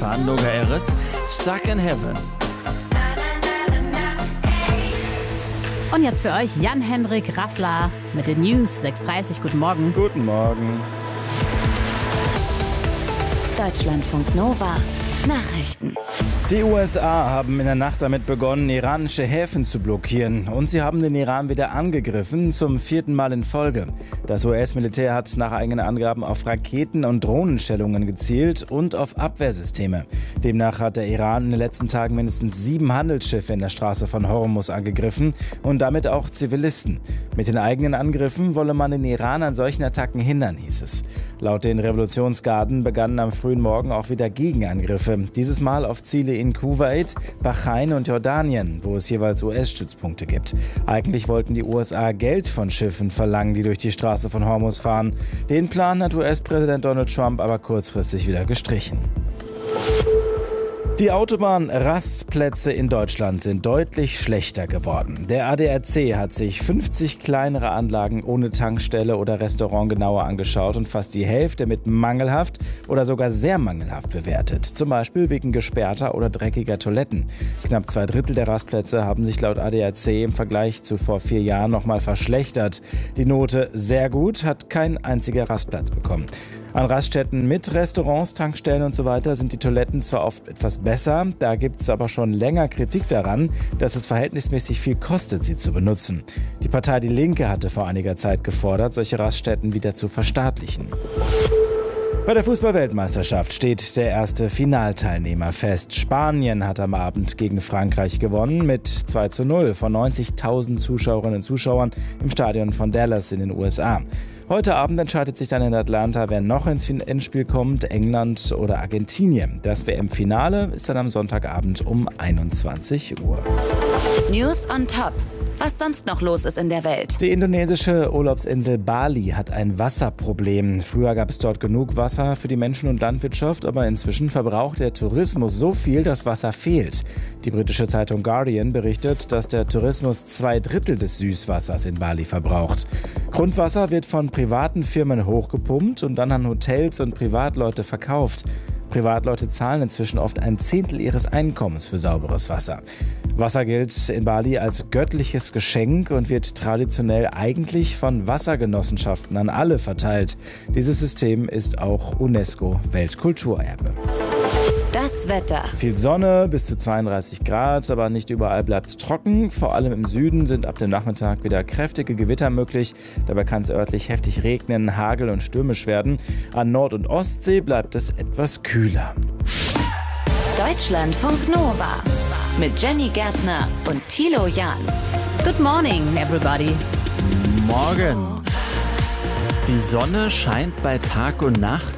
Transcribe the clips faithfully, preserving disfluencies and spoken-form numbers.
gefahren, Noga Eres, Stuck in Heaven. Und jetzt für euch Jan-Henrik Raffler mit den News. sechs Uhr dreißig, guten Morgen. Guten Morgen. Deutschlandfunk Nova. Nachrichten. Die U S A haben in der Nacht damit begonnen, iranische Häfen zu blockieren. Und sie haben den Iran wieder angegriffen, zum vierten Mal in Folge. Das U S-Militär hat nach eigenen Angaben auf Raketen- und Drohnenstellungen gezielt und auf Abwehrsysteme. Demnach hat der Iran in den letzten Tagen mindestens sieben Handelsschiffe in der Straße von Hormuz angegriffen und damit auch Zivilisten. Mit den eigenen Angriffen wolle man den Iran an solchen Attacken hindern, hieß es. Laut den Revolutionsgarden begannen am frühen Morgen auch wieder Gegenangriffe. Dieses Mal auf Ziele in Kuwait, Bahrain und Jordanien, wo es jeweils U S-Stützpunkte gibt. Eigentlich wollten die U S A Geld von Schiffen verlangen, die durch die Straße von Hormuz fahren. Den Plan hat U S-Präsident Donald Trump aber kurzfristig wieder gestrichen. Die Autobahnrastplätze in Deutschland sind deutlich schlechter geworden. Der A D A C hat sich fünfzig kleinere Anlagen ohne Tankstelle oder Restaurant genauer angeschaut und fast die Hälfte mit mangelhaft oder sogar sehr mangelhaft bewertet. Zum Beispiel wegen gesperrter oder dreckiger Toiletten. Knapp zwei Drittel der Rastplätze haben sich laut A D A C im Vergleich zu vor vier Jahren nochmal verschlechtert. Die Note sehr gut hat kein einziger Rastplatz bekommen. An Raststätten mit Restaurants, Tankstellen und so weiter sind die Toiletten zwar oft etwas besser, da gibt es aber schon länger Kritik daran, dass es verhältnismäßig viel kostet, sie zu benutzen. Die Partei Die Linke hatte vor einiger Zeit gefordert, solche Raststätten wieder zu verstaatlichen. Bei der Fußball-Weltmeisterschaft steht der erste Finalteilnehmer fest. Spanien hat am Abend gegen Frankreich gewonnen mit zwei zu null von neunzigtausend Zuschauerinnen und Zuschauern im Stadion von Dallas in den U S A. Heute Abend entscheidet sich dann in Atlanta, wer noch ins Endspiel kommt, England oder Argentinien. Das W M-Finale ist dann am Sonntagabend um einundzwanzig Uhr. News on Top. Was sonst noch los ist in der Welt. Die indonesische Urlaubsinsel Bali hat ein Wasserproblem. Früher gab es dort genug Wasser für die Menschen und Landwirtschaft, aber inzwischen verbraucht der Tourismus so viel, dass Wasser fehlt. Die britische Zeitung Guardian berichtet, dass der Tourismus zwei Drittel des Süßwassers in Bali verbraucht. Grundwasser wird von privaten Firmen hochgepumpt und dann an Hotels und Privatleute verkauft. Privatleute zahlen inzwischen oft ein Zehntel ihres Einkommens für sauberes Wasser. Wasser gilt in Bali als göttliches Geschenk und wird traditionell eigentlich von Wassergenossenschaften an alle verteilt. Dieses System ist auch UNESCO-Weltkulturerbe. Das Wetter. Viel Sonne, bis zu zweiunddreißig Grad, aber nicht überall bleibt es trocken. Vor allem im Süden sind ab dem Nachmittag wieder kräftige Gewitter möglich. Dabei kann es örtlich heftig regnen, Hagel und stürmisch werden. An Nord- und Ostsee bleibt es etwas kühler. Deutschlandfunk Nova mit Jenny Gärtner und Thilo Jahn. Good morning, everybody. Morgen. Die Sonne scheint bei Tag und Nacht.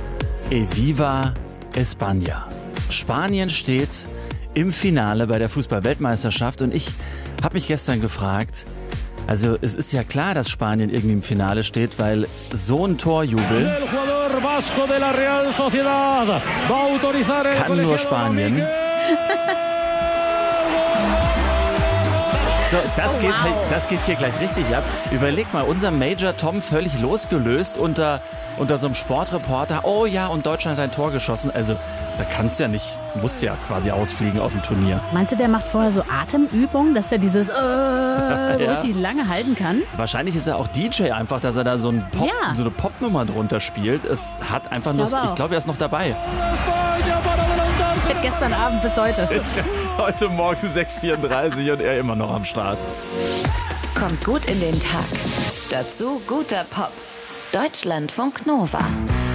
Eviva España. Spanien steht im Finale bei der Fußball-Weltmeisterschaft und ich habe mich gestern gefragt, also es ist ja klar, dass Spanien irgendwie im Finale steht, weil so ein Torjubel kann nur Spanien. So, das geht, das geht hier gleich richtig ab. Überleg mal, unser Major Tom völlig losgelöst unter, unter so einem Sportreporter. Oh ja, und Deutschland hat ein Tor geschossen. Also, da kannst du ja nicht, musst ja quasi ausfliegen aus dem Turnier. Meinst du, der macht vorher so Atemübungen, dass er dieses äh, ja. richtig lange halten kann? Wahrscheinlich ist er auch D J einfach, dass er da so, ein Pop, Ja. so eine Popnummer drunter spielt. Es hat einfach Ich nur, glaube auch. ich glaube, er ist noch dabei. Seit gestern Abend bis heute. Heute Morgen sechs Uhr vierunddreißig und er immer noch am Start. Kommt gut in den Tag. Dazu guter Pop. Deutschlandfunk Nova.